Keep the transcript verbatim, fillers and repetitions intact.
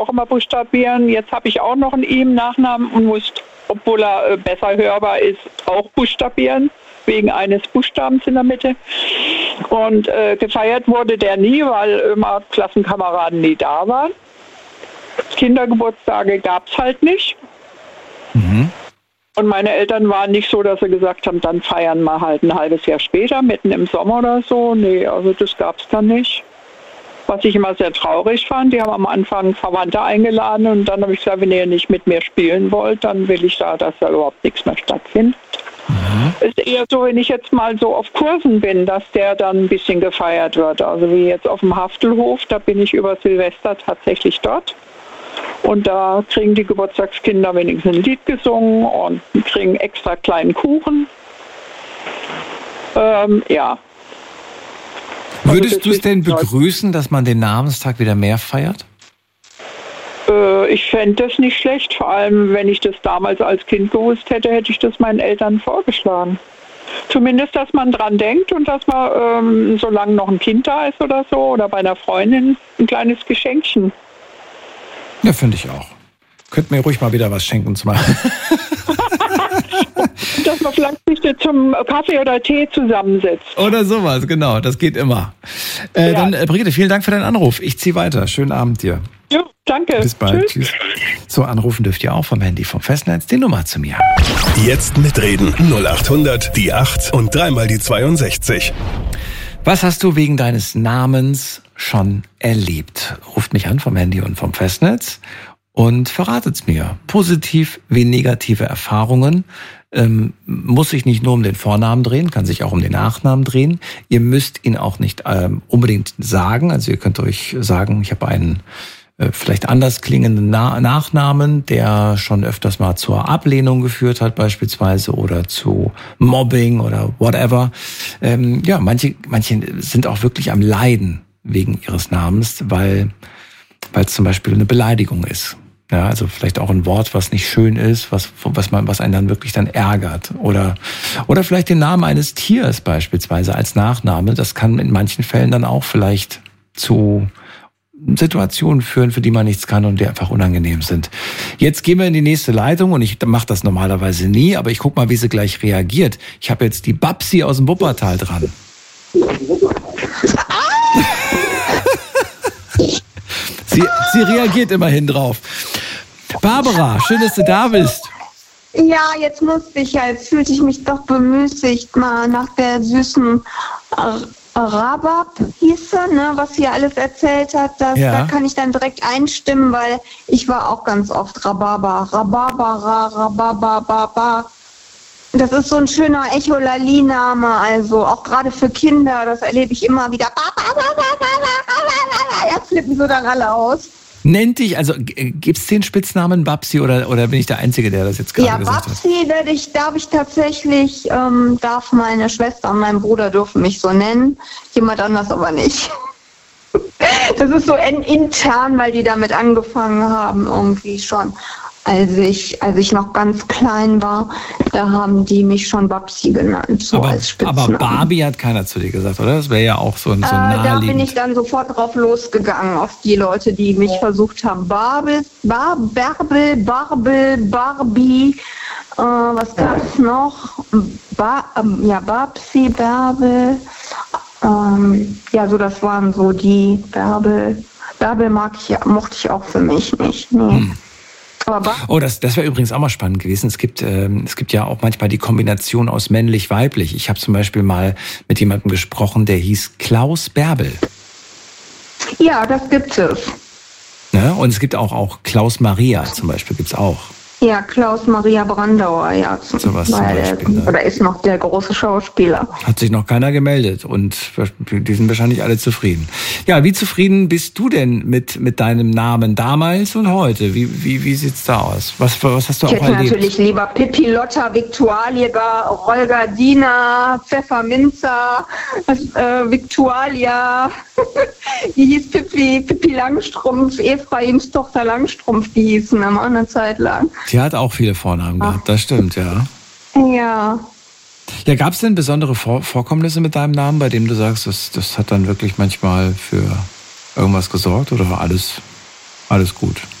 auch immer buchstabieren. Jetzt habe ich auch noch einen I im Nachnamen und muss, obwohl er äh, besser hörbar ist, auch buchstabieren, wegen eines Buchstabens in der Mitte. Und äh, gefeiert wurde der nie, weil immer Klassenkameraden nie da waren. Kindergeburtstage gab es halt nicht. Mhm. Und meine Eltern waren nicht so, dass sie gesagt haben, dann feiern wir halt ein halbes Jahr später, mitten im Sommer oder so. Nee, also das gab es dann nicht. Was ich immer sehr traurig fand, die haben am Anfang Verwandte eingeladen und dann habe ich gesagt, wenn ihr nicht mit mir spielen wollt, dann will ich da, dass da überhaupt nichts mehr stattfindet. Mhm. Ist eher so, wenn ich jetzt mal so auf Kursen bin, dass der dann ein bisschen gefeiert wird. Also wie jetzt auf dem Haftelhof, da bin ich über Silvester tatsächlich dort. Und da kriegen die Geburtstagskinder wenigstens ein Lied gesungen und kriegen extra kleinen Kuchen. Ähm, ja. Würdest also du es denn begrüßen, dass man den Namenstag wieder mehr feiert? Äh, ich fände das nicht schlecht. Vor allem, wenn ich das damals als Kind gewusst hätte, hätte ich das meinen Eltern vorgeschlagen. Zumindest, dass man dran denkt und dass man, ähm, solange noch ein Kind da ist oder so, oder bei einer Freundin, ein kleines Geschenkchen. Ja, finde ich auch. Könnt mir ruhig mal wieder was schenken zu machen. Dass man vielleicht sich zum Kaffee oder Tee zusammensetzt. Oder sowas, genau. Das geht immer. Äh, ja. Dann, äh, Brigitte, vielen Dank für deinen Anruf. Ich ziehe weiter. Schönen Abend dir. Jo, danke. Bis bald. Tschüss. Tschüss. So, anrufen dürft ihr auch vom Handy, vom Festnetz. Die Nummer zu mir. Jetzt mitreden. null acht hundert, die acht und dreimal die zweiundsechzig. Was hast du wegen deines Namens schon erlebt? Ruft mich an vom Handy und vom Festnetz und verratet's mir. Positiv wie negative Erfahrungen. Ähm, muss sich nicht nur um den Vornamen drehen, kann sich auch um den Nachnamen drehen. Ihr müsst ihn auch nicht ähm, unbedingt sagen. Also ihr könnt euch sagen, ich habe einen äh, vielleicht anders klingenden Na- Nachnamen, der schon öfters mal zur Ablehnung geführt hat beispielsweise oder zu Mobbing oder whatever. Ähm, ja, manche, manche sind auch wirklich am Leiden wegen ihres Namens, weil weil es zum Beispiel eine Beleidigung ist. Ja, also vielleicht auch ein Wort, was nicht schön ist, was was man was einen dann wirklich dann ärgert oder oder vielleicht den Namen eines Tiers beispielsweise als Nachname. Das kann in manchen Fällen dann auch vielleicht zu Situationen führen, für die man nichts kann und die einfach unangenehm sind. Jetzt gehen wir in die nächste Leitung und ich mache das normalerweise nie, aber ich guck mal, wie sie gleich reagiert. Ich habe jetzt die Babsi aus dem Wuppertal dran. Sie, sie reagiert immerhin drauf. Barbara, schön, dass du da bist. Ja, jetzt musste ich ja, jetzt fühlte ich mich doch bemüßigt, mal nach der süßen Rabab hieß sie, ne, was sie alles erzählt hat. Das, ja. Da kann ich dann direkt einstimmen, weil ich war auch ganz oft Rhabarber. Rhabarbara, Rhabarbaba. Das ist so ein schöner Echolali-Name, also auch gerade für Kinder, das erlebe ich immer wieder. Da flippen so dann alle aus. Nennt dich, also gibt's den Spitznamen Babsi oder, oder bin ich der Einzige, der das jetzt gerade ja, gesagt Babsi hat? Ja, Babsi ich, darf ich tatsächlich, ähm, darf meine Schwester und mein Bruder dürfen mich so nennen, jemand anders aber nicht. Das ist so intern, weil die damit angefangen haben irgendwie schon. Als ich, als ich noch ganz klein war, da haben die mich schon Babsi genannt, so aber, als Spitznamen. Aber Barbie hat keiner zu dir gesagt, oder? Das wäre ja auch so ein, so ein äh, Da bin ich dann sofort drauf losgegangen, auf die Leute, die mich versucht haben. Barbel, Bar, Bärbel, Barbel, Barbie, äh, was gab's noch? Ba, ähm, ja, Babsi, Bärbel, ähm, ja, so das waren so die Bärbel. Bärbel mag ich, mochte ich auch für mich nicht, nee. Hm. Oh, das, das wäre übrigens auch mal spannend gewesen. Es gibt, ähm, es gibt ja auch manchmal die Kombination aus männlich-weiblich. Ich habe zum Beispiel mal mit jemandem gesprochen, der hieß Klaus Bärbel. Ja, das gibt es. Ne? Und es gibt auch, auch Klaus Maria zum Beispiel, gibt's auch. Ja, Klaus Maria Brandauer, ja. So was zum Beispiel, der, ne? Oder ist noch der große Schauspieler. Hat sich noch keiner gemeldet und die sind wahrscheinlich alle zufrieden. Ja, wie zufrieden bist du denn mit, mit deinem Namen damals und heute? Wie, wie, wie sieht's da aus? Was, was hast du ich auch erlebt? Ich hätte natürlich lieber Pippi, Lotta, Viktualia, Rolgardina, Pfefferminzer, äh, Viktualia. Die hieß Pippi, Pippi Langstrumpf, Ephraims Tochter Langstrumpf, die hießen immer eine Zeit lang. Die hat auch viele Vornamen gehabt, das stimmt, ja. Ja. Ja, gab es denn besondere Vor- Vorkommnisse mit deinem Namen, bei dem du sagst, das, das hat dann wirklich manchmal für irgendwas gesorgt oder war alles, Alles gut.